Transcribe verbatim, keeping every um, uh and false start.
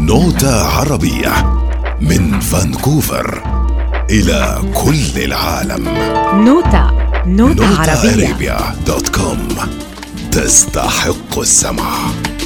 نوتة عربية من فانكوفر إلى كل العالم. نوتة نوتة نوتة عربية عربية دوت كوم تستحق السمع.